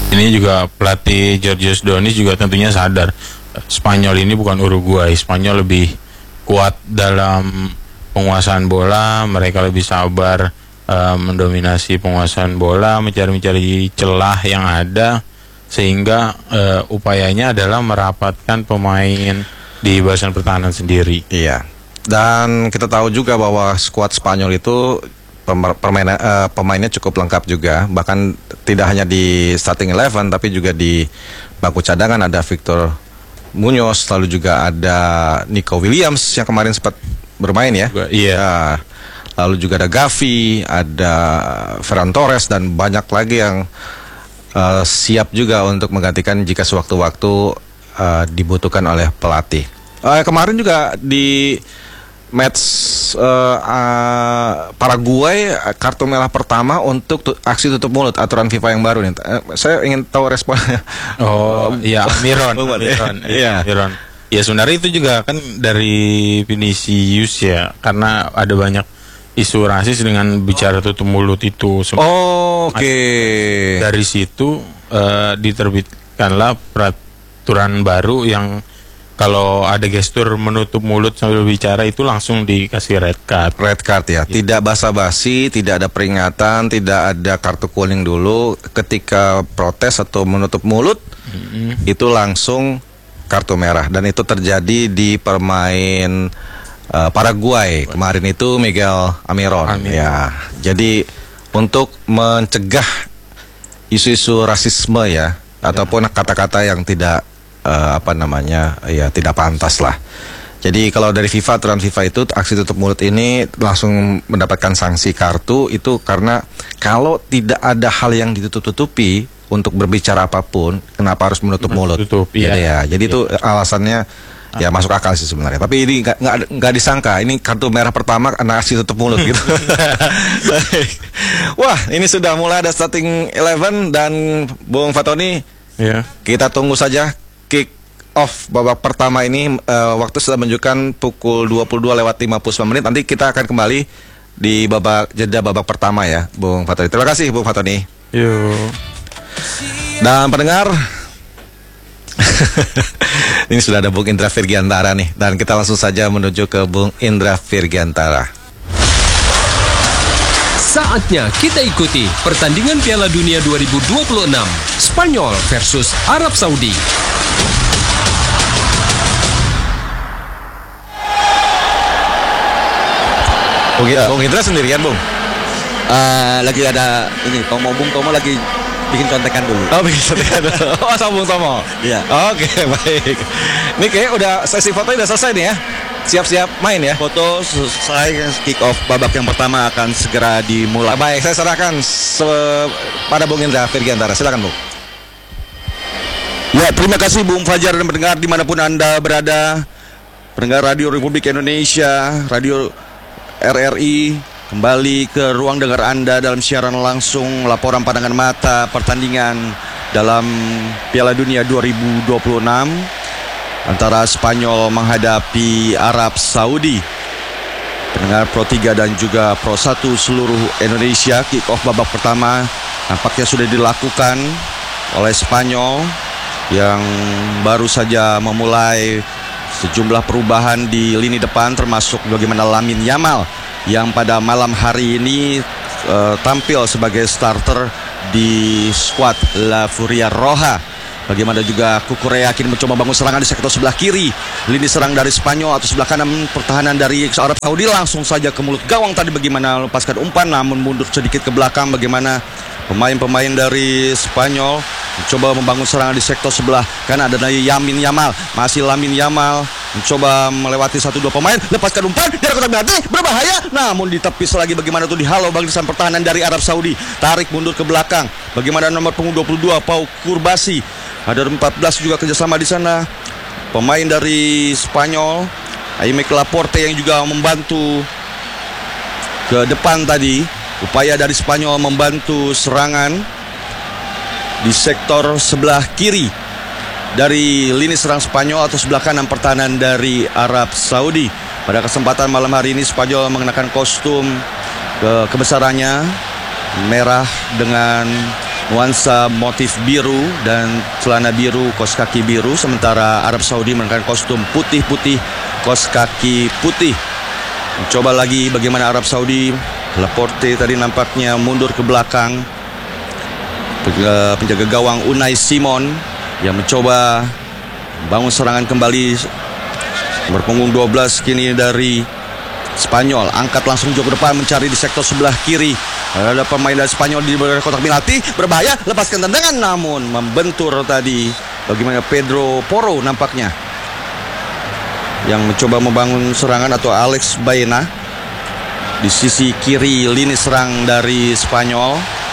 Ini juga pelatih Georgios Donis juga tentunya sadar Spanyol ini bukan Uruguay. Spanyol lebih kuat dalam penguasaan bola, mereka lebih sabar mendominasi penguasaan bola, mencari celah yang ada, sehingga upayanya adalah merapatkan pemain di barisan pertahanan sendiri. Iya. Dan kita tahu juga bahwa skuad Spanyol itu pemainnya cukup lengkap juga. Bahkan tidak hanya di starting 11 tapi juga di bangku cadangan ada Victor Muñoz, lalu juga ada Nico Williams yang kemarin sempat bermain ya. Iya. Lalu juga ada Gavi, ada Ferran Torres dan banyak lagi yang siap juga untuk menggantikan jika sewaktu-waktu dibutuhkan oleh pelatih. Kemarin juga di match Paraguay, kartu merah pertama untuk aksi tutup mulut, aturan FIFA yang baru nih. Saya ingin tahu responnya. Oh iya, Miron. Iya. Miron. Ya sebenarnya itu juga kan dari Vinicius ya, karena ada banyak isu rasis dengan bicara tutup mulut itu. Oke. Dari situ diterbitkanlah peraturan baru yang kalau ada gestur menutup mulut sambil bicara itu langsung dikasih red card. Red card ya, tidak basa-basi, tidak ada peringatan, tidak ada kartu kuning dulu. Ketika protes atau menutup mulut, itu langsung kartu merah. Dan itu terjadi di pemain Paraguay kemarin itu, Miguel Amiron. Ya, jadi untuk mencegah isu-isu rasisme ya, ataupun kata-kata yang tidak tidak pantas lah. Jadi kalau dari FIFA, aturan FIFA itu aksi tutup mulut ini langsung mendapatkan sanksi kartu itu, karena kalau tidak ada hal yang ditutup-tutupi untuk berbicara apapun, kenapa harus menutup mulut? Jadi itu alasannya ya masuk akal sih sebenarnya. Tapi ini nggak disangka ini kartu merah pertama karena aksi tutup mulut gitu. Wah, ini sudah mulai ada starting 11 dan Bung Fatoni. Kita tunggu saja kick off babak pertama ini. Waktu sudah menunjukkan pukul 22:59 menit. Nanti kita akan kembali di jeda babak pertama ya, Bung Fatoni. Terima kasih Bung Fatoni. Yuk. Dan pendengar, ini sudah ada Bung Indra Virgiantara nih, dan kita langsung saja menuju ke Bung Indra Virgiantara. Saatnya kita ikuti pertandingan Piala Dunia 2026 Spanyol versus Arab Saudi. Bung Indra sendirian, Bung? Lagi ada ini, Bung Tomo lagi bikin contekan dulu. Oh, bikin contekan dulu. Oh, sama Bung Tomo. Iya. Oke, baik. Ini kayaknya udah sesi foto udah selesai nih ya. Siap-siap main ya. Foto selesai, kick off babak yang pertama akan segera dimulai. Baik, saya serahkan pada Bung Indra Virgiantara. Silakan, Bung. Ya, terima kasih Bung Fajar dan pendengar dimanapun Anda berada. Pendengar Radio Republik Indonesia, Radio RRI, kembali ke ruang dengar Anda dalam siaran langsung laporan pandangan mata pertandingan dalam Piala Dunia 2026 antara Spanyol menghadapi Arab Saudi. Pendengar Pro 3 dan juga Pro 1 seluruh Indonesia, kick off babak pertama nampaknya sudah dilakukan oleh Spanyol yang baru saja memulai sejumlah perubahan di lini depan, termasuk bagaimana Lamine Yamal yang pada malam hari ini tampil sebagai starter di skuad La Furia Roja. Bagaimana juga Cucurella kini mencoba bangun serangan di sektor sebelah kiri. Lini serang dari Spanyol atau sebelah kanan pertahanan dari Arab Saudi langsung saja ke mulut gawang tadi, bagaimana lepaskan umpan namun mundur sedikit ke belakang. Bagaimana pemain-pemain dari Spanyol mencoba membangun serangan di sektor sebelah kanan. Ada Lamine Yamal, masih Lamine Yamal mencoba melewati 1-2 pemain, lepaskan umpan dari kotak penalti, berbahaya namun ditepis lagi. Bagaimana tuh dihalau barisan pertahanan dari Arab Saudi, tarik mundur ke belakang. Bagaimana nomor punggung 22 Pau Kurbasi, ada 14 juga kerjasama di sana. Pemain dari Spanyol, Aimé Laporte yang juga membantu ke depan tadi. Upaya dari Spanyol membantu serangan di sektor sebelah kiri dari lini serang Spanyol atau sebelah kanan pertahanan dari Arab Saudi. Pada kesempatan malam hari ini Spanyol mengenakan kostum kebesarannya merah dengan nuansa motif biru dan celana biru, kaos kaki biru, sementara Arab Saudi menggunakan kostum putih-putih, kaos kaki putih. Mencoba lagi bagaimana Arab Saudi. Laporte tadi nampaknya mundur ke belakang. Penjaga gawang Unai Simon yang mencoba bangun serangan kembali. Nomor punggung 12 kini dari Spanyol, angkat langsung jauh ke depan, mencari di sektor sebelah kiri. Ada pemain dari Spanyol di kotak penalti, berbahaya, lepaskan tendangan, namun membentur tadi bagaimana Pedro Porro nampaknya yang mencoba membangun serangan, atau Alex Baena di sisi kiri lini serang dari Spanyol,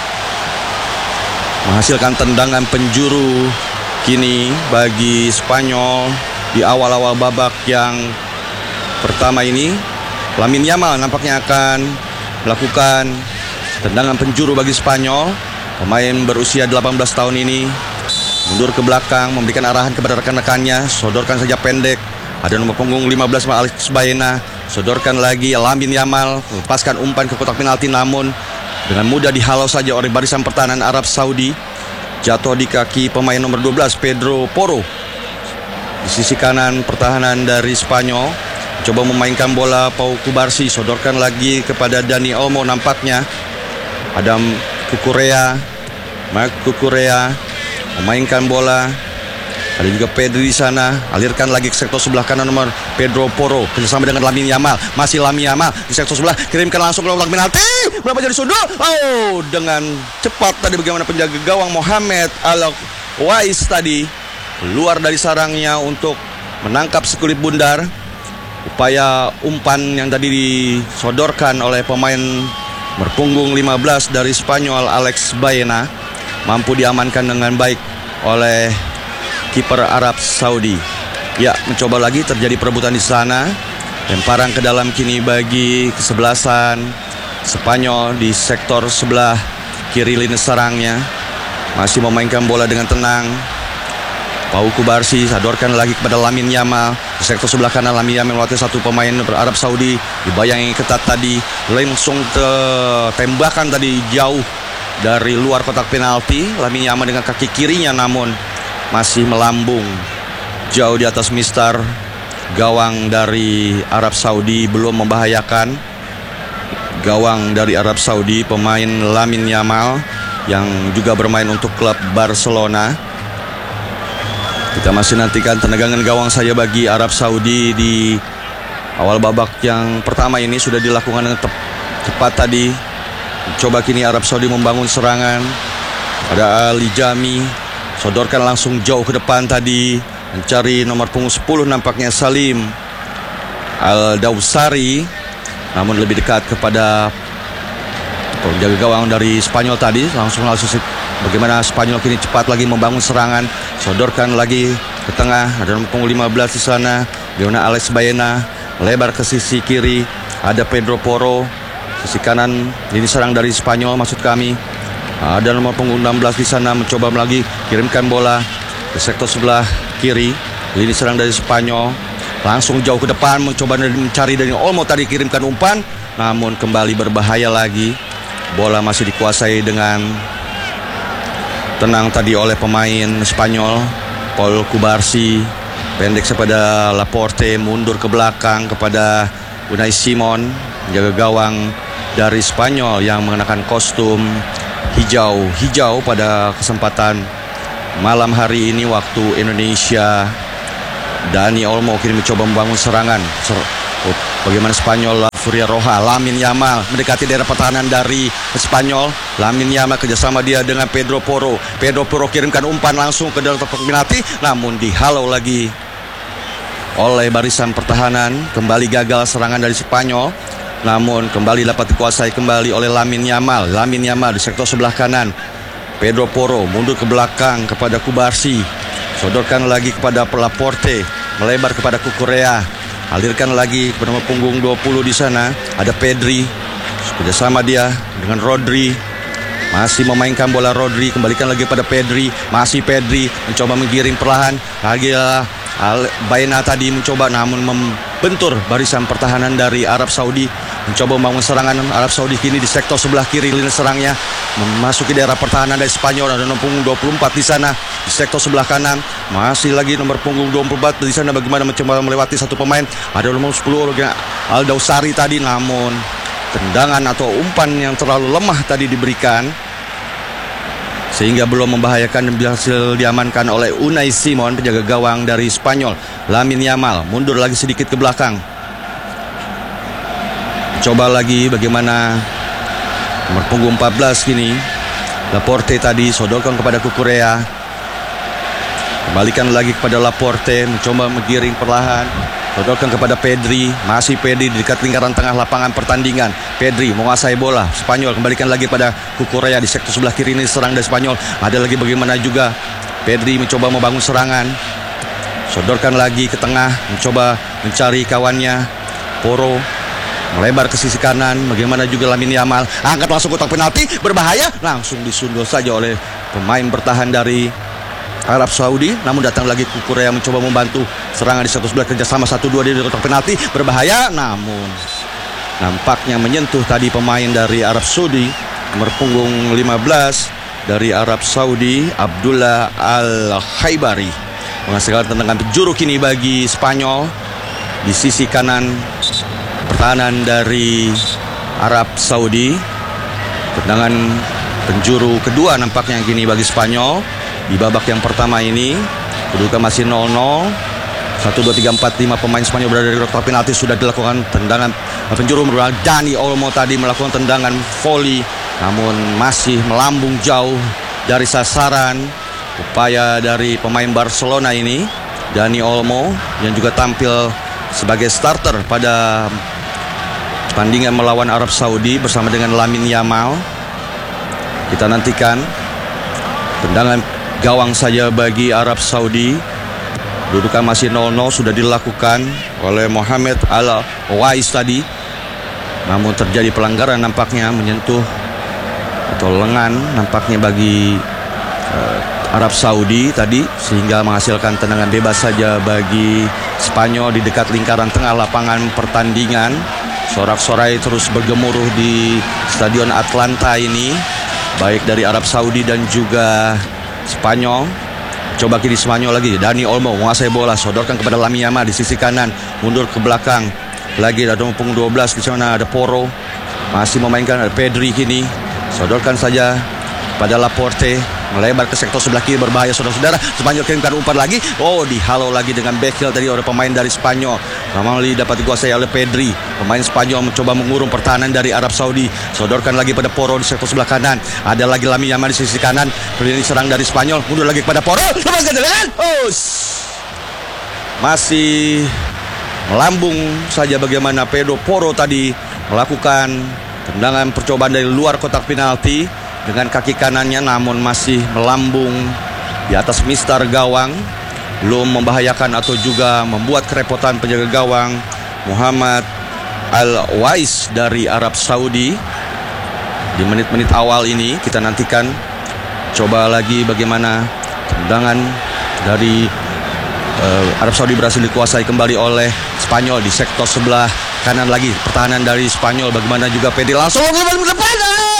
menghasilkan tendangan penjuru kini bagi Spanyol di awal-awal babak yang pertama ini. Lamine Yamal nampaknya akan melakukan tendangan penjuru bagi Spanyol. Pemain berusia 18 tahun ini mundur ke belakang, memberikan arahan kepada rekan-rekannya, sodorkan saja pendek. Ada nomor punggung 15 Alex Baena, sodorkan lagi Lamine Yamal, lepaskan umpan ke kotak penalti, namun dengan mudah dihalau saja oleh barisan pertahanan Arab Saudi. Jatuh di kaki pemain nomor 12 Pedro Porro. Di sisi kanan pertahanan dari Spanyol coba memainkan bola. Pau Kubarsi sodorkan lagi kepada Dani Olmo nampaknya. Adam Cucurella, Marc Cucurella memainkan bola. Ada juga Pedri di sana, alirkan lagi ke sektor sebelah kanan nomor Pedro Porro kerjasama dengan Lamine Yamal. Masih Lamine Yamal di sektor sebelah, kirimkan langsung ke kotak penalti. Berapa jadi sundul? Oh, dengan cepat tadi bagaimana penjaga gawang Mohamed Al-Wais tadi keluar dari sarangnya untuk menangkap sekulit bundar. Upaya umpan yang tadi disodorkan oleh pemain berpunggung 15 dari Spanyol Alex Baena mampu diamankan dengan baik oleh kiper Arab Saudi. Ya, mencoba lagi, terjadi perebutan di sana. Lemparan ke dalam kini bagi kesebelasan Spanyol di sektor sebelah kiri lini serangnya. Masih memainkan bola dengan tenang. Pau Kubarsi sodorkan lagi kepada Lamine Yamal di sektor sebelah kanan. Lamine Yamal melewati satu pemain Arab Saudi, dibayangi ketat tadi, langsung ke tembakan tadi jauh dari luar kotak penalti. Lamine Yamal dengan kaki kirinya namun masih melambung jauh di atas mistar gawang dari Arab Saudi, belum membahayakan gawang dari Arab Saudi, pemain Lamine Yamal yang juga bermain untuk klub Barcelona. Kita masih nantikan tendangan gawang saja bagi Arab Saudi di awal babak yang pertama ini sudah dilakukan dengan tepat tadi. Coba kini Arab Saudi membangun serangan. Ada Ali Jami, sodorkan langsung jauh ke depan tadi, mencari nomor punggung 10 nampaknya Salim Al-Dawsari, namun lebih dekat kepada penjaga gawang dari Spanyol tadi. Langsung bagaimana Spanyol kini cepat lagi membangun serangan, sodorkan lagi ke tengah. Ada nomor punggung 15 di sana, bagaimana Alex Baena lebar ke sisi kiri. Ada Pedro Porro, sisi kanan ini serang dari Spanyol maksud kami. Ada nomor punggung 16 di sana, mencoba lagi kirimkan bola ke sektor sebelah kiri. Ini serang dari Spanyol, langsung jauh ke depan, mencoba mencari dari Olmo tadi, kirimkan umpan, namun kembali berbahaya lagi. Bola masih dikuasai dengan tenang tadi oleh pemain Spanyol. Pau Kubarsi pendek kepada Laporte, mundur ke belakang kepada Unai Simon, jaga gawang dari Spanyol yang mengenakan kostum hijau pada kesempatan malam hari ini waktu Indonesia. Dani Olmo kini mencoba membangun serangan. Bagaimana Spanyol, Furia Roja, Lamine Yamal mendekati daerah pertahanan dari Spanyol. Lamine Yamal kerjasama dia dengan Pedro Porro. Pedro Porro kirimkan umpan langsung ke dalam kotak penalti, namun dihalau lagi oleh barisan pertahanan. Kembali gagal serangan dari Spanyol, namun kembali dapat dikuasai kembali oleh Lamine Yamal. Lamine Yamal di sektor sebelah kanan. Pedro Porro mundur ke belakang kepada Kubarsi, sodorkan lagi kepada Laporte, melebar kepada Cucurella, alirkan lagi kepada nomor punggung 20 di sana. Ada Pedri, kerjasama dia dengan Rodri, masih memainkan bola Rodri, kembalikan lagi pada Pedri, masih Pedri mencoba menggiring perlahan lagi. Baena tadi mencoba namun membentur barisan pertahanan dari Arab Saudi. mencoba membangun serangan. Arab Saudi kini di sektor sebelah kiri lini serangnya memasuki daerah pertahanan dari Spanyol. Ada nomor punggung 24 di sana di sektor sebelah kanan. Masih lagi nomor punggung 24 di sana, bagaimana mencoba melewati satu pemain. Ada nomor 10 Aldausari tadi, namun tendangan atau umpan yang terlalu lemah tadi diberikan sehingga belum membahayakan dan berhasil diamankan oleh Unai Simon, penjaga gawang dari Spanyol. Lamine Yamal mundur lagi sedikit ke belakang. Coba lagi bagaimana nomor punggung 14 kini Laporte tadi sodorkan kepada Cucurella. Kembalikan lagi kepada Laporte, mencoba menggiring perlahan. Sodorkan kepada Pedri, masih Pedri di dekat lingkaran tengah lapangan pertandingan. Pedri menguasai bola. Spanyol kembalikan lagi pada Cucurella di sektor sebelah kiri ini serang dari Spanyol. Ada lagi bagaimana juga Pedri mencoba membangun serangan. Sodorkan lagi ke tengah, mencoba mencari kawannya. Porro melebar ke sisi kanan, bagaimana juga Lamine Yamal angkat langsung kotak penalti, berbahaya, langsung disundul saja oleh pemain bertahan dari Arab Saudi. Namun datang lagi Cucurella mencoba membantu serangan di satu sebelah, kerjasama 1-2 di kotak penalti, berbahaya, namun nampaknya menyentuh tadi pemain dari Arab Saudi, nomor punggung 15 dari Arab Saudi, Abdullah Al-Khaibari, menghasilkan tendangan penjuru kini bagi Spanyol di sisi kanan pertahanan dari Arab Saudi. Tendangan penjuru kedua nampaknya kini bagi Spanyol di babak yang pertama ini. Kedudukan masih 0-0. 1, 2, 3, 4, 5 pemain Spanyol berada di kotak penalti. Sudah dilakukan tendangan penjuru. Dani Olmo tadi melakukan tendangan volley, namun masih melambung jauh dari sasaran. Upaya dari pemain Barcelona ini, Dani Olmo, yang juga tampil sebagai starter pada pertandingan melawan Arab Saudi bersama dengan Lamine Yamal. Kita nantikan tendangan gawang saja bagi Arab Saudi. Kedudukan masih 0-0, sudah dilakukan oleh Mohamed Al-Wais tadi. Namun terjadi pelanggaran nampaknya, menyentuh atau lengan nampaknya bagi Arab Saudi tadi, sehingga menghasilkan tendangan bebas saja bagi Spanyol di dekat lingkaran tengah lapangan pertandingan. Sorak-sorai terus bergemuruh di Stadion Atlanta ini, baik dari Arab Saudi dan juga Spanyol. Coba kiri Spanyol lagi, Dani Olmo menguasai bola, sodorkan kepada Lamine Yamal di sisi kanan, mundur ke belakang. Lagi ada punggung 12 di sana, ada Porro, masih memainkan, ada Pedri kini, sodorkan saja pada Laporte, melebar ke sektor sebelah kiri, berbahaya saudara-saudara. Spanyol kirimkan umpan lagi, dihalau lagi dengan backheel tadi oleh pemain dari Spanyol. Namanya dapat dikuasai oleh Pedri. Pemain Spanyol mencoba mengurung pertahanan dari Arab Saudi. Sodorkan lagi pada Porro di sektor sebelah kanan. Ada lagi Lamine Yamal di sisi kanan. Lini serang dari Spanyol, mundur lagi kepada Porro. Lepaskan tendangan. Masih melambung saja bagaimana Pedro Porro tadi melakukan tendangan percobaan dari luar kotak penalti dengan kaki kanannya, namun masih melambung di atas mistar gawang, belum membahayakan atau juga membuat kerepotan penjaga gawang Muhammad Al-Wais dari Arab Saudi. Di menit-menit awal ini kita nantikan coba lagi bagaimana tendangan dari Arab Saudi berhasil dikuasai kembali oleh Spanyol di sektor sebelah kanan lagi. Pertahanan dari Spanyol, bagaimana juga Pedri langsung ke depan.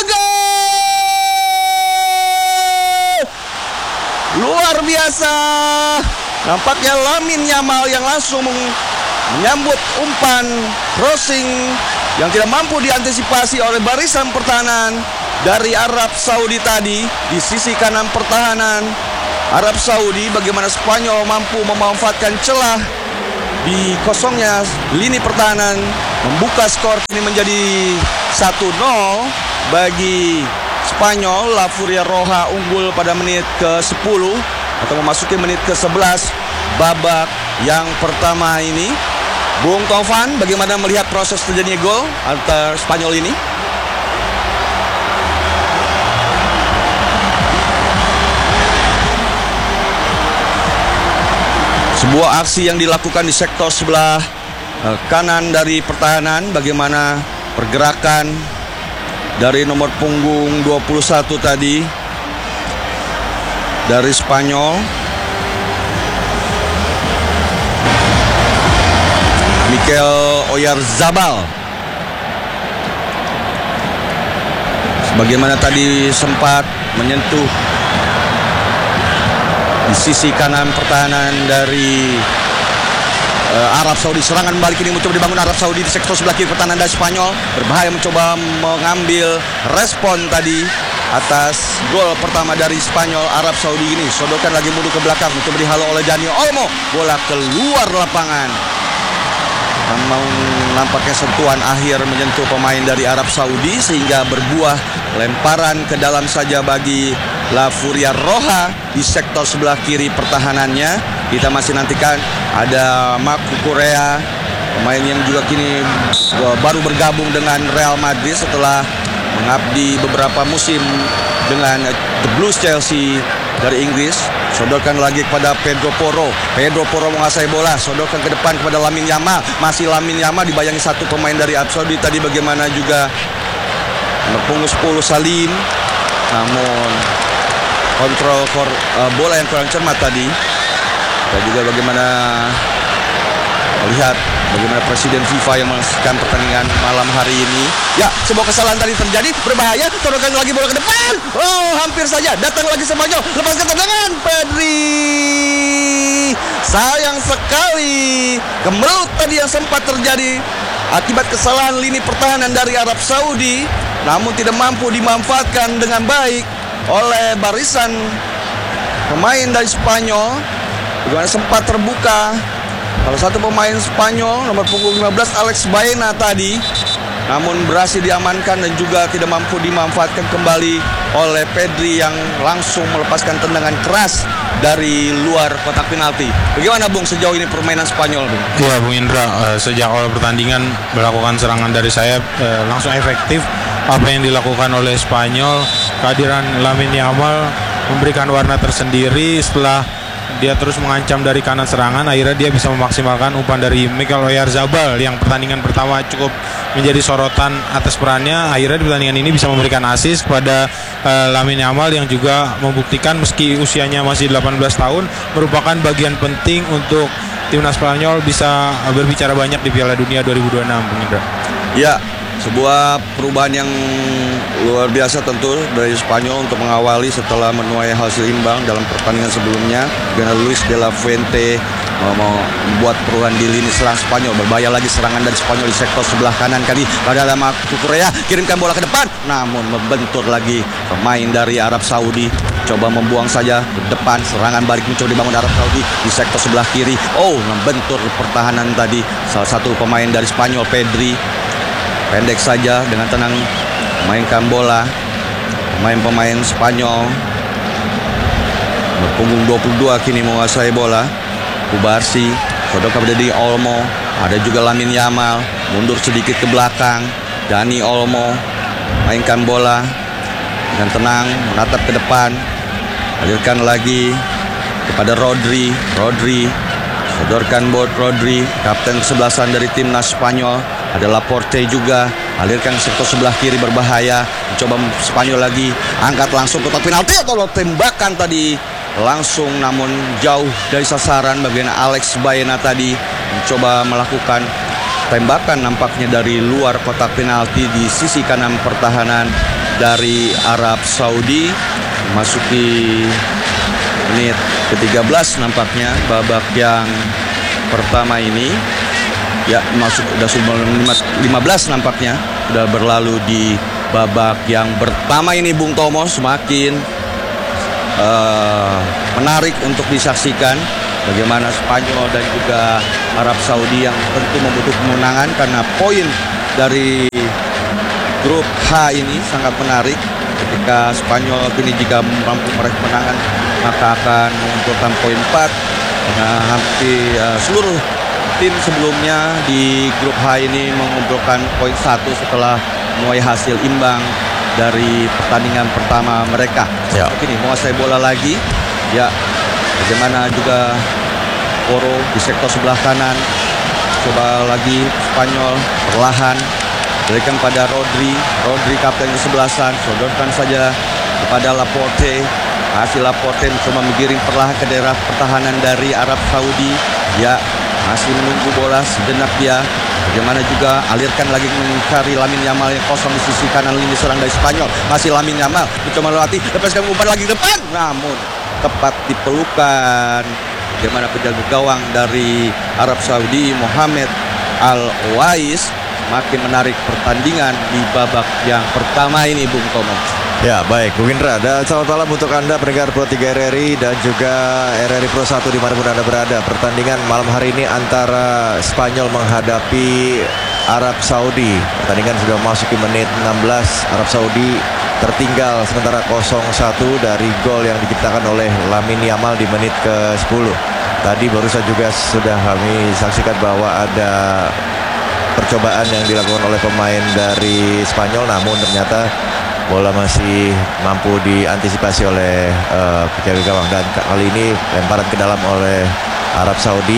Luar biasa. Nampaknya Lamine Yamal yang langsung menyambut umpan crossing yang tidak mampu diantisipasi oleh barisan pertahanan dari Arab Saudi tadi di sisi kanan pertahanan Arab Saudi. Bagaimana Spanyol mampu memanfaatkan celah di kosongnya lini pertahanan, membuka skor ini menjadi 1-0 bagi Spanyol. La Furia Roja unggul pada menit ke-10 atau memasuki menit ke-11 babak yang pertama ini. Bung Taufan, bagaimana melihat proses terjadinya gol antar Spanyol ini? Sebuah aksi yang dilakukan di sektor sebelah kanan dari pertahanan, bagaimana pergerakan dari nomor punggung 21 tadi dari Spanyol, Mikel Oyarzabal, Bagaimana tadi sempat menyentuh di sisi kanan pertahanan dari Arab Saudi. Serangan balik ini mencoba dibangun Arab Saudi di sektor sebelah kiri pertahanan dari Spanyol. Berbahaya mencoba mengambil respon tadi atas gol pertama dari Spanyol. Arab Saudi ini sodorkan lagi mundur ke belakang, mencoba dihalau oleh Dani Olmo. Bola keluar lapangan. Namun nampaknya sentuhan akhir menyentuh pemain dari Arab Saudi sehingga berbuah lemparan ke dalam saja bagi La Furia Roja di sektor sebelah kiri pertahanannya. Kita masih nantikan ada Marc Cucurella, pemain yang juga kini baru bergabung dengan Real Madrid setelah mengabdi beberapa musim dengan The Blues Chelsea dari Inggris. Sodorkan lagi kepada Pedro Porro. Pedro Porro menguasai bola, sodorkan ke depan kepada Lamine Yamal. Masih Lamine Yamal dibayangi satu pemain dari Arab Saudi tadi, bagaimana juga punggung 10 Salim. Namun kontrol bola yang kurang cermat tadi. Dan juga bagaimana melihat bagaimana Presiden FIFA yang menyaksikan pertandingan malam hari ini. Ya, sebuah kesalahan tadi terjadi, berbahaya. Sodorkan lagi bola ke depan. Oh, hampir saja datang lagi Spanyol. Lepaskan tendangan Pedri. Sayang sekali kemelut tadi yang sempat terjadi akibat kesalahan lini pertahanan dari Arab Saudi, namun tidak mampu dimanfaatkan dengan baik oleh barisan pemain dari Spanyol. Bagaimana sempat terbuka salah satu pemain Spanyol nomor punggung 15 Alex Baena tadi, namun berhasil diamankan dan juga tidak mampu dimanfaatkan kembali oleh Pedri yang langsung melepaskan tendangan keras dari luar kotak penalti. Bagaimana Bung sejauh ini permainan Spanyol, Bung? Ya Bung Indra, sejak awal pertandingan melakukan serangan dari sayap langsung efektif. Apa yang dilakukan oleh Spanyol, kehadiran Lamine Yamal memberikan warna tersendiri. Setelah dia terus mengancam dari kanan serangan, akhirnya dia bisa memaksimalkan umpan dari Mikel Oyarzabal yang pertandingan pertama cukup menjadi sorotan atas perannya. Akhirnya di pertandingan ini bisa memberikan assist kepada Lamine Yamal yang juga membuktikan meski usianya masih 18 tahun merupakan bagian penting untuk timnas Spanyol bisa berbicara banyak di Piala Dunia 2026, Bung Indra. Ya, sebuah perubahan yang luar biasa tentu dari Spanyol untuk mengawali setelah menuai hasil imbang dalam pertandingan sebelumnya. Dengan Luis de la Fuente membuat perubahan di lini serang Spanyol. Berbahaya lagi serangan dari Spanyol di sektor sebelah kanan kali. Padahal Marc Cucurella kirimkan bola ke depan, namun membentur lagi pemain dari Arab Saudi. Coba membuang saja ke depan, serangan balik mencoba dibangun Arab Saudi di sektor sebelah kiri. Oh, membentur pertahanan tadi salah satu pemain dari Spanyol, Pedri. Pendek saja dengan tenang mainkan bola. Pemain-pemain Spanyol berpunggung 22 kini menguasai bola. Kubarsi, sodorkan kepada Dani Olmo. Ada juga Lamine Yamal, mundur sedikit ke belakang. Dani Olmo mainkan bola dengan tenang, menatap ke depan. Alirkan lagi kepada Rodri. Rodri sodorkan buat Rodri, kapten kesebelasan dari timnas Spanyol. Ada Laporte juga, alirkan sektor sebelah kiri, berbahaya. Mencoba Spanyol lagi, angkat langsung kotak penalti atau tembakan tadi langsung namun jauh dari sasaran. Bagian Alex Baena tadi mencoba melakukan tembakan nampaknya dari luar kotak penalti di sisi kanan pertahanan dari Arab Saudi. Memasuki menit ke-13 nampaknya babak yang pertama ini. Ya, masuk sudah 15 nampaknya sudah berlalu di babak yang pertama ini, Bung Tomo. Semakin menarik untuk disaksikan bagaimana Spanyol dan juga Arab Saudi yang tentu membutuhkan kemenangan karena poin dari grup H ini sangat menarik. Ketika Spanyol kini jika mampu meraih kemenangan maka akan mengumpulkan poin 4 karena hampir seluruh tim sebelumnya di grup H ini mengumpulkan poin 1 setelah menuai hasil imbang dari pertandingan pertama mereka. Ya. Kini menguasai bola lagi. Ya, bagaimana juga Porro di sektor sebelah kanan. Coba lagi Spanyol perlahan berikan pada Rodri. Rodri kapten kesebelasan, sodorkan saja kepada Laporte. Hasil Laporte mencoba menggiring perlahan ke daerah pertahanan dari Arab Saudi. Ya, masih menunggu bola sejenak dia. Bagaimana juga alirkan lagi mencari Lamine Yamal yang kosong di sisi kanan lini serang dari Spanyol. Masih Lamine Yamal mencoba melewati, lepaskan umpan lagi ke depan, namun tepat dipelukan. Bagaimana penjaga gawang dari Arab Saudi Mohamed Al-Wais makin menarik pertandingan di babak yang pertama ini, Bung Tomo. Ya, baik Bung Indra, dan selamat malam untuk Anda pendengar Pro 3 RRI dan juga RRI Pro 1 dimanapun Anda berada. Pertandingan malam hari ini antara Spanyol menghadapi Arab Saudi. Pertandingan sudah memasuki menit 16. Arab Saudi tertinggal sementara 0-1 dari gol yang diciptakan oleh Lamine Yamal di menit ke-10. Tadi barusan juga sudah kami saksikan bahwa ada percobaan yang dilakukan oleh pemain dari Spanyol, namun ternyata bola masih mampu diantisipasi oleh penjaga gawang, dan kali ini lemparan ke dalam oleh Arab Saudi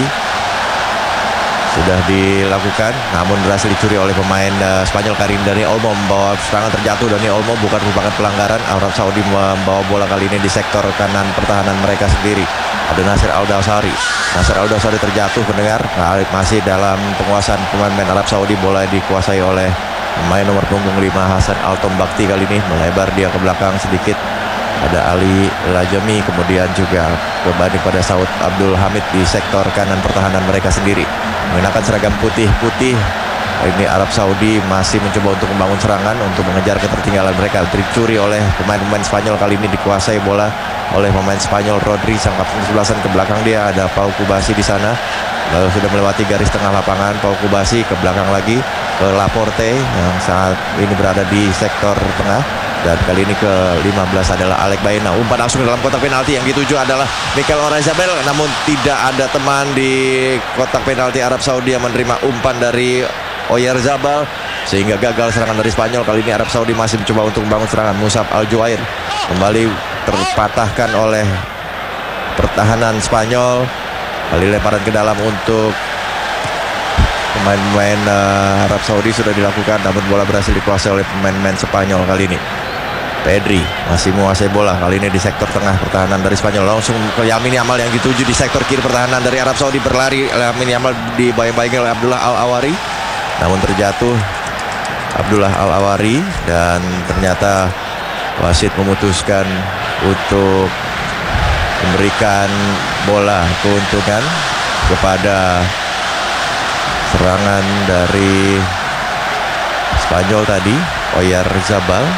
sudah dilakukan, namun berhasil dicuri oleh pemain Spanyol. Dani Olmo membawa serangan terjatuh. Dani Olmo bukan merupakan pelanggaran. Arab Saudi membawa bola kali ini di sektor kanan pertahanan mereka sendiri. Ada Nasser Al-Dawsari. Nasser Al-Dawsari terjatuh, pendengar. Nah, masih dalam penguasaan pemain Arab Saudi. Bola dikuasai oleh pemain nomor punggung 5 Hasan Al-Tombakti. Kali ini melebar dia ke belakang sedikit. Ada Ali Lajami, kemudian juga berbanding pada Saud Abdul Hamid di sektor kanan pertahanan mereka sendiri. Mengenakan seragam putih-putih, ini Arab Saudi masih mencoba untuk membangun serangan untuk mengejar ketertinggalan mereka. Dicuri oleh pemain-pemain Spanyol, kali ini dikuasai bola oleh pemain Spanyol Rodri, sang kapten 11-an. Ke belakang dia ada Pau Kubasi di sana. Lalu sudah melewati garis tengah lapangan. Pau Kubasi ke belakang lagi ke Laporte yang saat ini berada di sektor tengah. Dan kali ini ke-15 adalah Alex Baena. Umpan langsung dalam kotak penalti, yang dituju adalah Mikel Oyarzabal, namun tidak ada teman di kotak penalti Arab Saudi yang menerima umpan dari Oyarzabal, sehingga gagal serangan dari Spanyol. Kali ini Arab Saudi masih mencoba untuk membangun serangan. Musab Al-Juair kembali terpatahkan oleh pertahanan Spanyol. Kali lemparan ke dalam untuk pemain-pemain Arab Saudi sudah dilakukan, namun bola berhasil dikuasai oleh pemain-pemain Spanyol kali ini. Pedri masih menguasai bola, kali ini di sektor tengah pertahanan dari Spanyol. Langsung ke Lamine Yamal yang dituju di sektor kiri pertahanan dari Arab Saudi. Berlari Lamine Yamal dibayang-bayangi oleh Abdullah Al-Awari, namun terjatuh Abdullah Al-Awari, dan ternyata wasit memutuskan untuk memberikan bola keuntungan kepada serangan dari Spanyol tadi, Oyarzabal.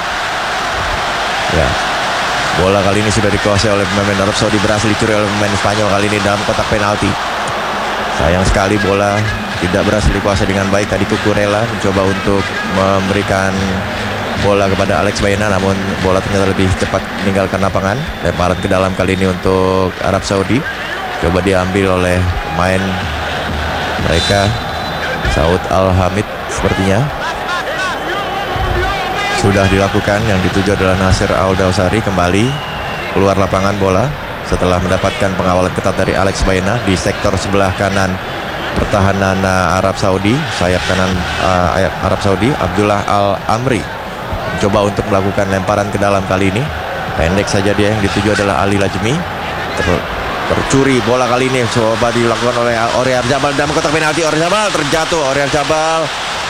Ya, bola kali ini sudah dikuasai oleh pemain Arab Saudi, berhasil dicuri oleh pemain Spanyol kali ini dalam kotak penalti. Sayang sekali bola tidak berhasil dikuasai dengan baik. Tadi Cucurella mencoba untuk memberikan bola kepada Alex Baena, namun bola ternyata lebih cepat meninggalkan lapangan. Lemparan ke dalam kali ini untuk Arab Saudi, coba diambil oleh pemain mereka, Saud Al-Hamid sepertinya. Sudah dilakukan, yang dituju adalah Nasser Al-Dawsari. Kembali keluar lapangan bola setelah mendapatkan pengawalan ketat dari Alex Baena di sektor sebelah kanan pertahanan Arab Saudi. Sayap kanan Arab Saudi, Abdullah Al-Amri mencoba untuk melakukan lemparan ke dalam kali ini. Pendek saja dia, yang dituju adalah Ali Lajmi. Tercuri bola kali ini, coba dilakukan oleh Oyarzabal dalam kotak penalti. Oyarzabal terjatuh. Oyarzabal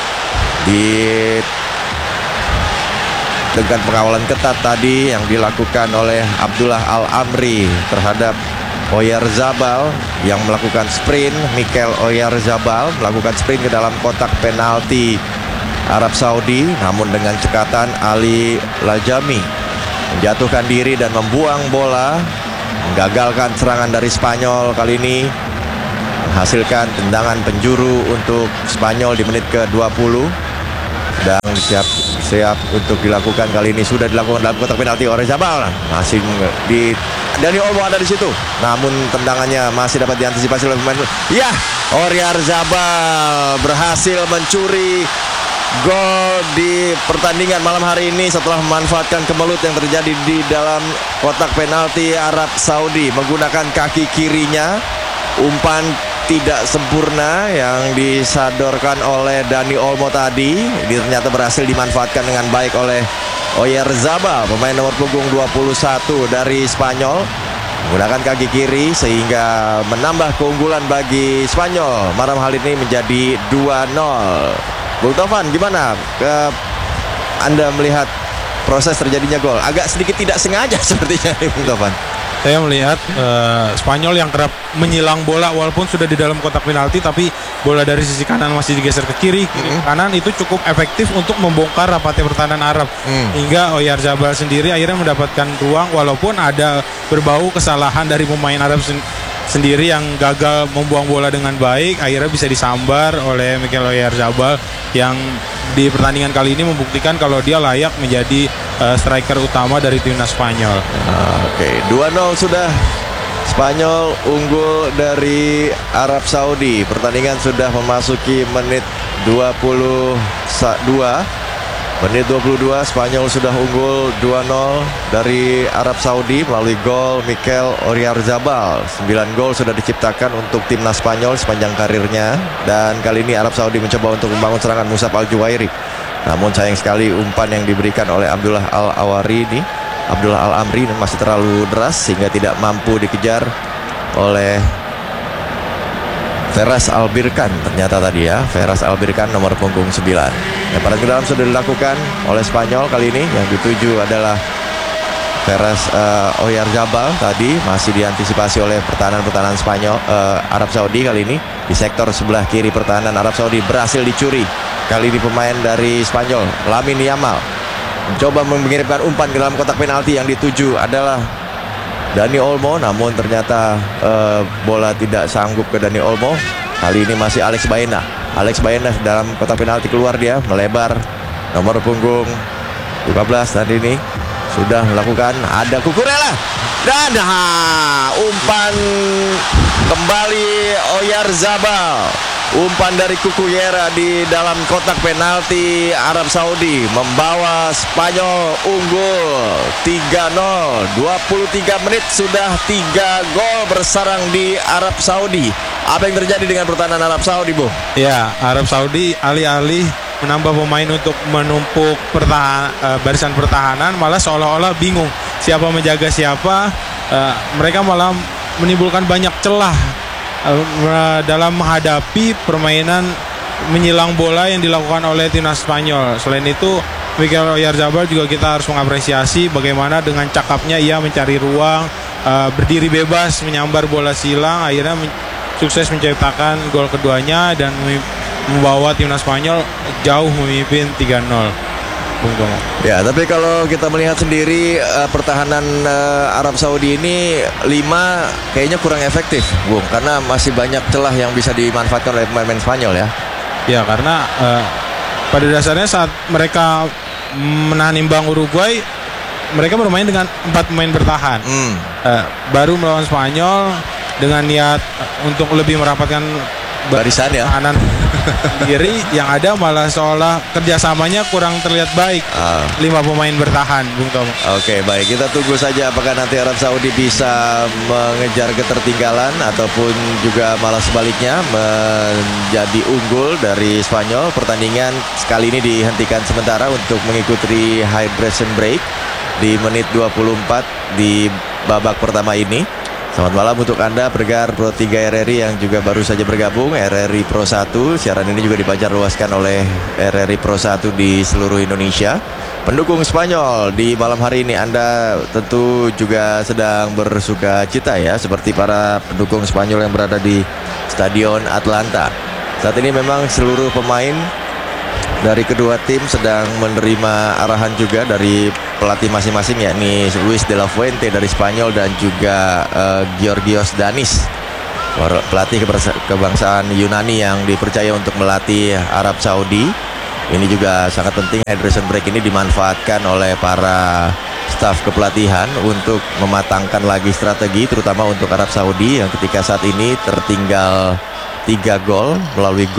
dengan pengawalan ketat tadi yang dilakukan oleh Abdullah Al-Amri terhadap Oyarzabal yang melakukan sprint. Mikel Oyarzabal melakukan sprint ke dalam kotak penalti Arab Saudi, namun dengan cekatan Ali Lajami menjatuhkan diri dan membuang bola, menggagalkan serangan dari Spanyol. Kali ini menghasilkan tendangan penjuru untuk Spanyol di menit ke-20. Dan siap untuk dilakukan, kali ini sudah dilakukan dalam kotak penalti. Oyarzabal masih di Dani Olmo ada di situ, namun tendangannya masih dapat diantisipasi oleh pemain. Ya, Oyarzabal berhasil mencuri gol di pertandingan malam hari ini setelah memanfaatkan kemelut yang terjadi di dalam kotak penalti Arab Saudi menggunakan kaki kirinya. Umpan tidak sempurna yang disadorkan oleh Dani Olmo tadi, ini ternyata berhasil dimanfaatkan dengan baik oleh Oyarzabal, pemain nomor punggung 21 dari Spanyol. menggunakan kaki kiri sehingga menambah keunggulan bagi Spanyol. Malam hari ini menjadi 2-0. Bung Tovan, gimana Anda melihat proses terjadinya gol? Agak sedikit tidak sengaja sepertinya nih Bung Tovan. Saya melihat Spanyol yang kerap menyilang bola walaupun sudah di dalam kotak penalti, tapi bola dari sisi kanan masih digeser ke kiri kanan, itu cukup efektif untuk membongkar rapatnya pertahanan Arab. Hingga Oyarzabal sendiri akhirnya mendapatkan ruang, walaupun ada berbau kesalahan dari pemain Arab sendiri yang gagal membuang bola dengan baik, akhirnya bisa disambar oleh Mikel Oyarzabal yang di pertandingan kali ini membuktikan kalau dia layak menjadi striker utama dari timnas Spanyol. Oke, 2-0 sudah. Spanyol unggul dari Arab Saudi. Pertandingan sudah memasuki menit 22. Menit 22, Spanyol sudah unggul 2-0 dari Arab Saudi melalui gol Mikel Oyarzabal. 9 gol sudah diciptakan untuk timnas Spanyol sepanjang karirnya. Dan kali ini Arab Saudi mencoba untuk membangun serangan Musab Al-Juwairi. Namun sayang sekali umpan yang diberikan oleh Abdullah Al-Amri masih terlalu deras sehingga tidak mampu dikejar oleh Feras Albirkan. Ternyata tadi ya, Feras Albirkan nomor punggung 9. Lemparan ke dalam sudah dilakukan oleh Spanyol kali ini. Yang dituju adalah Feras Oyarzabal. Tadi masih diantisipasi oleh pertahanan Spanyol. Arab Saudi kali ini di sektor sebelah kiri pertahanan Arab Saudi berhasil dicuri. Kali ini pemain dari Spanyol, Lamine Yamal, mencoba mengirimkan umpan ke dalam kotak penalti. Yang dituju adalah Dani Olmo, namun ternyata bola tidak sanggup ke Dani Olmo. Kali ini masih Alex Baena. Alex Baena dalam kotak penalti, keluar dia, melebar. Nomor punggung 15 tadi ini sudah melakukan, ada Cucurella. Dan umpan kembali Oyarzabal. Umpan dari Cucurella di dalam kotak penalti Arab Saudi membawa Spanyol unggul 3-0. 23 menit sudah 3 gol bersarang di Arab Saudi. Apa yang terjadi dengan pertahanan Arab Saudi, Bu? Ya, Arab Saudi alih-alih menambah pemain untuk menumpuk barisan pertahanan, malah seolah-olah bingung siapa menjaga siapa. Mereka malah menimbulkan banyak celah dalam menghadapi permainan menyilang bola yang dilakukan oleh timnas Spanyol. Selain itu, Mikel Oyarzabal juga kita harus mengapresiasi bagaimana dengan cakapnya ia mencari ruang, berdiri bebas menyambar bola silang, akhirnya sukses menciptakan gol keduanya dan membawa timnas Spanyol jauh memimpin 3-0. Ya, tapi kalau kita melihat sendiri pertahanan Arab Saudi ini 5 kayaknya kurang efektif, Bung, karena masih banyak celah yang bisa dimanfaatkan oleh pemain Spanyol ya. Ya, karena pada dasarnya saat mereka menahan imbang Uruguay, mereka bermain dengan 4 pemain bertahan. Baru melawan Spanyol dengan niat untuk lebih merapatkan barisan ya, kanan kiri, yang ada malah seolah kerjasamanya kurang terlihat baik. 5 pemain bertahan, Bung Tom. Oke, baik, kita tunggu saja apakah nanti Arab Saudi bisa mengejar ketertinggalan ataupun juga malah sebaliknya menjadi unggul dari Spanyol. Pertandingan sekali ini dihentikan sementara untuk mengikuti hydration break di menit 24 di babak pertama ini. Selamat malam untuk Anda pendengar Pro 3 RRI yang juga baru saja bergabung, RRI Pro 1. Siaran ini juga dipancar luaskan oleh RRI Pro 1 di seluruh Indonesia. Pendukung Spanyol di malam hari ini, Anda tentu juga sedang bersuka cita ya, seperti para pendukung Spanyol yang berada di Stadion Atlanta. Saat ini memang seluruh pemain dari kedua tim sedang menerima arahan juga dari pelatih masing-masing, yakni Luis de la Fuente dari Spanyol dan juga Georgios Danis, pelatih kebangsaan Yunani yang dipercaya untuk melatih Arab Saudi. Ini juga sangat penting, hydration break ini dimanfaatkan oleh para staf kepelatihan untuk mematangkan lagi strategi, terutama untuk Arab Saudi yang ketika saat ini tertinggal 3 gol melalui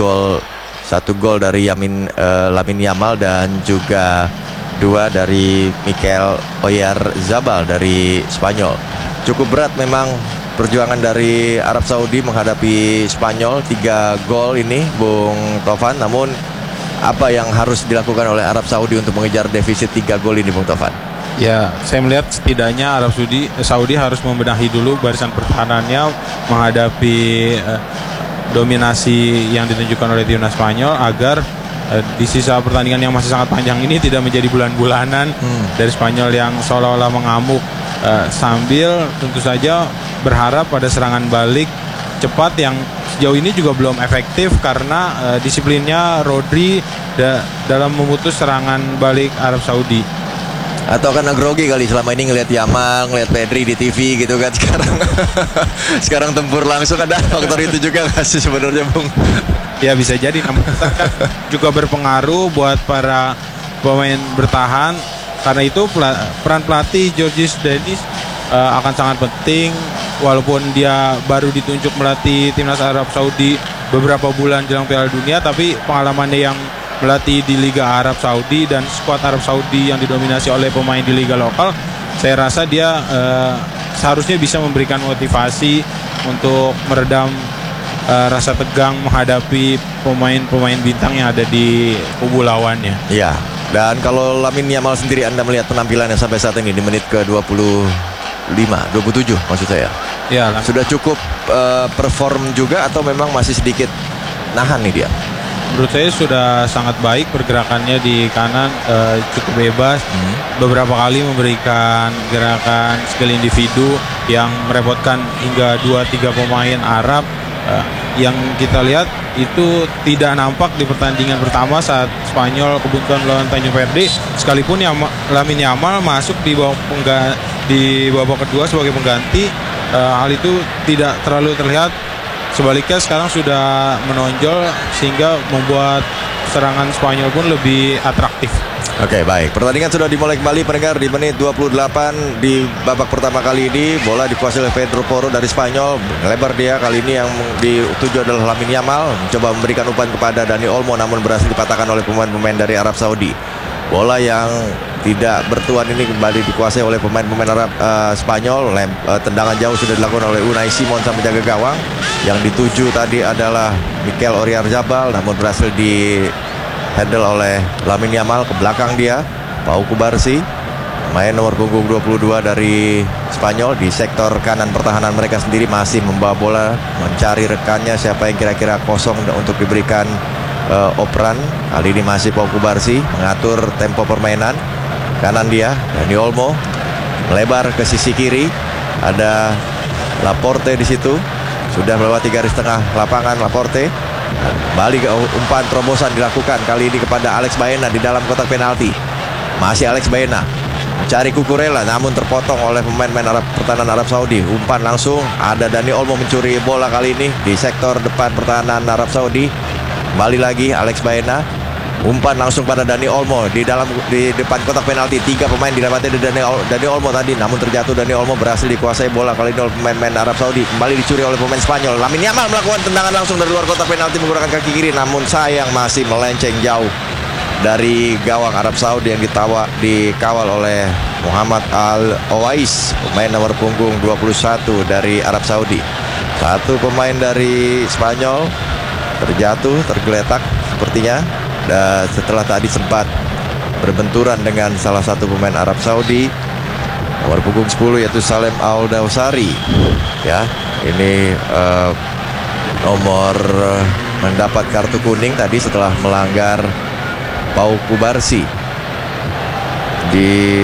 1 gol dari Lamine Yamal dan juga 2 dari Mikel Oyarzabal dari Spanyol. Cukup berat memang perjuangan dari Arab Saudi menghadapi Spanyol 3 gol ini, Bung Tovan. Namun apa yang harus dilakukan oleh Arab Saudi untuk mengejar defisit 3 gol ini, Bung Tovan? Ya, saya melihat setidaknya Saudi harus membenahi dulu barisan pertahanannya menghadapi dominasi yang ditunjukkan oleh timnas Spanyol agar di sisa pertandingan yang masih sangat panjang ini tidak menjadi bulan-bulanan dari Spanyol yang seolah-olah mengamuk, sambil tentu saja berharap pada serangan balik cepat yang sejauh ini juga belum efektif karena disiplinnya Rodri dalam memutus serangan balik Arab Saudi. Atau karena grogi kali selama ini ngelihat Yamal, ngelihat Pedri di TV gitu kan. Sekarang tempur langsung, ada faktor itu juga nggak sih sebenarnya, Bung? Ya bisa jadi, namun kan juga berpengaruh buat para pemain bertahan. Karena itu peran pelatih Georges Denis akan sangat penting. Walaupun dia baru ditunjuk melatih timnas Arab Saudi beberapa bulan jelang Piala Dunia, tapi pengalamannya yang melatih di Liga Arab Saudi dan skuad Arab Saudi yang didominasi oleh pemain di liga lokal, saya rasa dia seharusnya bisa memberikan motivasi untuk meredam rasa tegang menghadapi pemain-pemain bintang yang ada di kubu lawannya. Iya. Dan kalau Lamine Yamal sendiri, Anda melihat penampilannya sampai saat ini di menit ke 27 maksud saya. Ya, sudah cukup perform juga atau memang masih sedikit nahan nih dia? Menurut saya sudah sangat baik pergerakannya di kanan, cukup bebas. Beberapa kali memberikan gerakan skill individu yang merepotkan hingga 2-3 pemain Arab. Yang kita lihat itu tidak nampak di pertandingan pertama saat Spanyol kebuntuan melawan Tanjung Verde. Sekalipun Lamine Yamal masuk di babak kedua sebagai pengganti, hal itu tidak terlalu terlihat. Sebaliknya sekarang sudah menonjol sehingga membuat serangan Spanyol pun lebih atraktif. Oke, baik. Pertandingan sudah dimulai kembali pendengar di menit 28 di babak pertama kali ini. Bola dikuasai oleh Pedro Porro dari Spanyol. Lebar dia, kali ini yang dituju adalah Lamine Yamal. Mencoba memberikan umpan kepada Dani Olmo namun berhasil dipatahkan oleh pemain-pemain dari Arab Saudi. Bola yang tidak bertuan ini kembali dikuasai oleh pemain-pemain Arab Spanyol. Tendangan jauh sudah dilakukan oleh Unai Simon sang penjaga gawang. Yang dituju tadi adalah Mikel Oyarzabal namun berhasil di handle oleh Lamine Yamal. Ke belakang dia Pau Kubarsi, main nomor punggung 22 dari Spanyol. Di sektor kanan pertahanan mereka sendiri masih membawa bola, mencari rekannya siapa yang kira-kira kosong untuk diberikan operan. Kali ini masih Pau Kubarsi mengatur tempo permainan. Kanan dia Dani Olmo, melebar ke sisi kiri, ada Laporte di situ. Sudah melewati garis tengah lapangan Laporte. Balik ke umpan terobosan dilakukan kali ini kepada Alex Baena di dalam kotak penalti. Masih Alex Baena mencari Cucurella namun terpotong oleh pemain-pemain pertahanan Arab Saudi. Umpan langsung, ada Dani Olmo mencuri bola kali ini di sektor depan pertahanan Arab Saudi. Kembali lagi Alex Baena, umpan langsung pada Dani Olmo di depan kotak penalti. 3 pemain didapati dari Dani Olmo tadi, namun terjatuh. Dani Olmo berhasil dikuasai bola kali ini oleh pemain-pemain Arab Saudi. Kembali dicuri oleh pemain Spanyol. Lamine Yamal melakukan tendangan langsung dari luar kotak penalti menggunakan kaki kiri, namun sayang masih melenceng jauh dari gawang Arab Saudi yang dikawal oleh Muhammad Al-Owais, pemain nomor punggung 21 dari Arab Saudi. Satu pemain dari Spanyol tergeletak sepertinya. Dan setelah tadi sempat berbenturan dengan salah satu pemain Arab Saudi nomor punggung 10 yaitu Salem Al-Dawsari. Ya, ini nomor mendapat kartu kuning tadi setelah melanggar Pau Kubarsi di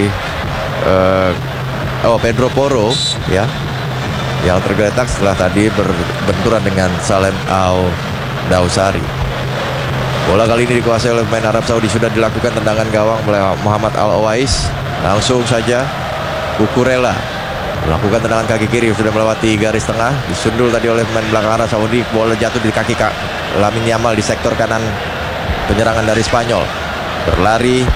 Pedro Porro ya, yang tergeletak setelah tadi berbenturan dengan Salem Al-Dawsari. Bola kali ini dikuasai oleh pemain Arab Saudi. Sudah dilakukan tendangan gawang oleh Muhammad Al-Owais. Langsung saja Cucurella melakukan tendangan kaki kiri, sudah melewati garis tengah. Disundul tadi oleh pemain belakang Arab Saudi. Bola jatuh di kaki Lamine Yamal di sektor kanan penyerangan dari Spanyol. Berlari